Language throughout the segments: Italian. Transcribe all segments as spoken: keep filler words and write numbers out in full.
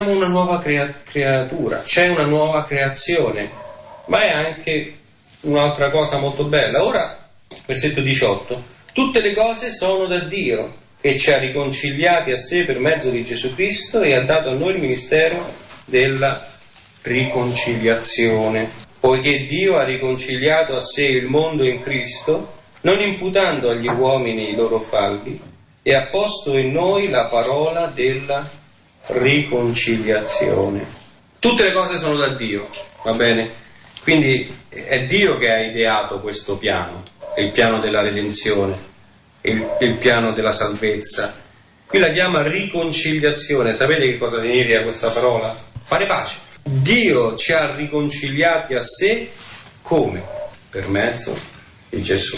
una nuova crea- creatura, c'è una nuova creazione, ma è anche un'altra cosa molto bella. Ora, versetto diciotto, tutte le cose sono da Dio, che ci ha riconciliati a sé per mezzo di Gesù Cristo e ha dato a noi il ministero della riconciliazione, poiché Dio ha riconciliato a sé il mondo in Cristo, non imputando agli uomini i loro falli, e ha posto in noi la parola della riconciliazione. Tutte le cose sono da Dio, va bene? Quindi è Dio che ha ideato questo piano, il piano della redenzione, il, il piano della salvezza. Qui la chiama riconciliazione. Sapete che cosa significa questa parola? Fare pace. Dio ci ha riconciliati a sé come? Per mezzo di Gesù.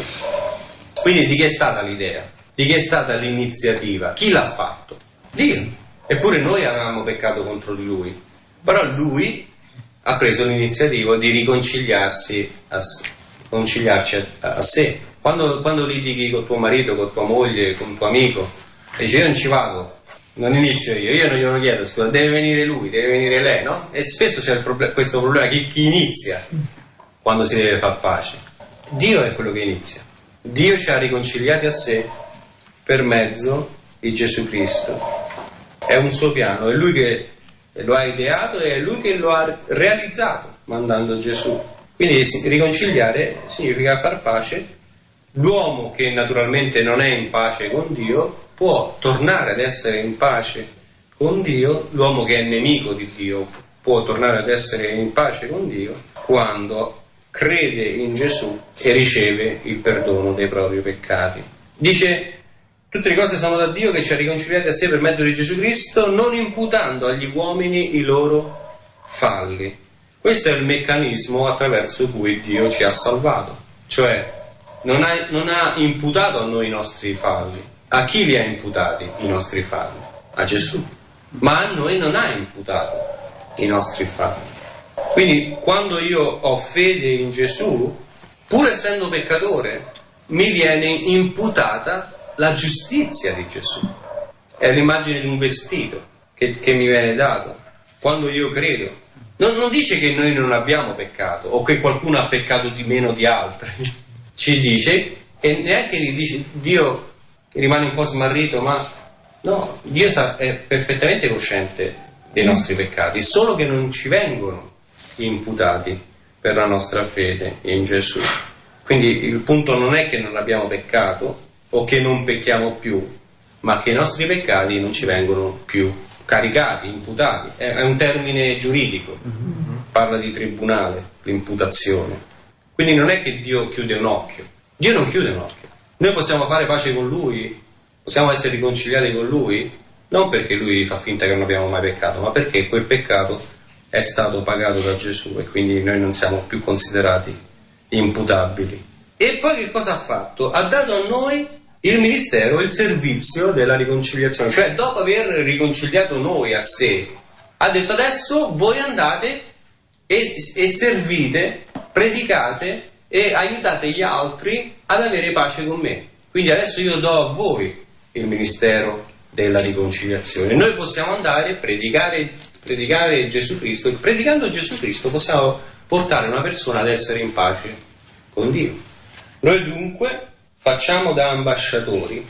Quindi di chi è stata l'idea? Di chi è stata l'iniziativa? Chi l'ha fatto? Dio. Eppure noi avevamo peccato contro di Lui, però Lui ha preso l'iniziativa di riconciliarsi a, riconciliarci a, a sé. Quando, quando litighi con tuo marito, con tua moglie, con tuo amico, e dici io non ci vado, non inizio io, io non glielo chiedo, scusa, deve venire lui, deve venire lei, no? E spesso c'è il proble- questo problema, chi, chi inizia quando si deve far pace? Dio è quello che inizia. Dio ci ha riconciliati a sé per mezzo di Gesù Cristo. È un suo piano, è Lui che lo ha ideato e è Lui che lo ha realizzato mandando Gesù. Quindi riconciliare significa far pace. L'uomo che naturalmente non è in pace con Dio può tornare ad essere in pace con Dio. L'uomo che è nemico di Dio può tornare ad essere in pace con Dio quando crede in Gesù e riceve il perdono dei propri peccati. Dice: tutte le cose sono da Dio che ci ha riconciliati a sé per mezzo di Gesù Cristo, non imputando agli uomini i loro falli. Questo è il meccanismo attraverso cui Dio ci ha salvato, cioè non ha, non ha imputato a noi i nostri falli. A chi li ha imputati i nostri falli? A Gesù. Ma a noi non ha imputato i nostri falli. Quindi quando io ho fede in Gesù, pur essendo peccatore, mi viene imputata la giustizia di Gesù. È l'immagine di un vestito che, che mi viene dato quando io credo. Non, non dice che noi non abbiamo peccato o che qualcuno ha peccato di meno di altri. Ci dice, e neanche dice Dio rimane un po' smarrito, ma no, Dio è perfettamente cosciente dei nostri peccati, solo che non ci vengono imputati per la nostra fede in Gesù. Quindi il punto non è che non abbiamo peccato o che non pecchiamo più, ma che i nostri peccati non ci vengono più caricati, imputati. È un termine giuridico, parla di tribunale, l'imputazione. Quindi non è che Dio chiude un occhio. Dio non chiude un occhio. Noi possiamo fare pace con Lui, possiamo essere riconciliati con Lui, non perché Lui fa finta che non abbiamo mai peccato, ma perché quel peccato è stato pagato da Gesù e quindi noi non siamo più considerati imputabili. E poi che cosa ha fatto? Ha dato a noi il ministero, il servizio della riconciliazione. Cioè, dopo aver riconciliato noi a sé, ha detto: adesso voi andate e, e servite, predicate e aiutate gli altri ad avere pace con me. Quindi adesso io do a voi il ministero della riconciliazione. Noi possiamo andare a predicare, predicare Gesù Cristo, e predicando Gesù Cristo possiamo portare una persona ad essere in pace con Dio. Noi dunque facciamo da ambasciatori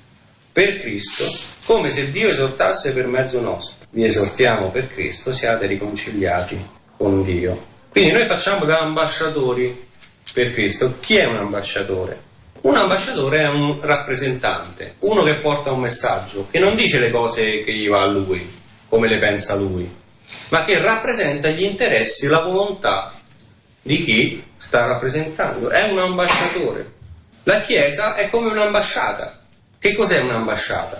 per Cristo, come se Dio esortasse per mezzo nostro. Vi esortiamo per Cristo, siate riconciliati con Dio. Quindi noi facciamo da ambasciatori per Cristo. Chi è un ambasciatore? Un ambasciatore è un rappresentante, uno che porta un messaggio, che non dice le cose che gli va a lui, come le pensa lui, ma che rappresenta gli interessi e la volontà di chi sta rappresentando. È un ambasciatore. La Chiesa è come un'ambasciata. Che cos'è un'ambasciata?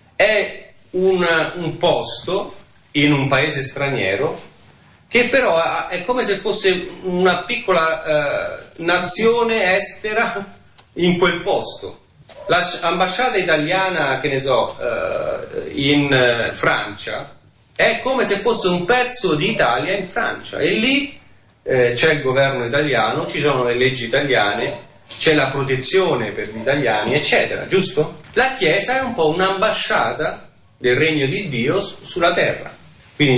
È un, un posto in un paese straniero che però è come se fosse una piccola eh, nazione estera in quel posto. L'ambasciata italiana, che ne so, eh, in eh, Francia, è come se fosse un pezzo di Italia in Francia, e lì eh, c'è il governo italiano, ci sono le leggi italiane, c'è la protezione per gli italiani, eccetera, giusto? La Chiesa è un po' un'ambasciata del regno di Dio sulla terra.